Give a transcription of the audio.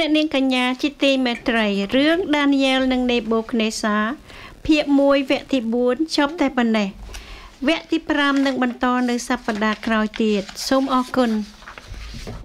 អ្នកនាងកញ្ញាជាទីមេត្រីរឿង Daniel និង Nebuchadnezzar ភាគ1វគ្គទី4ចប់តែប៉ុណ្ណេះវគ្គទី5នឹងបន្តនៅសប្តាហ៍ក្រោយទៀតសូមអរគុណ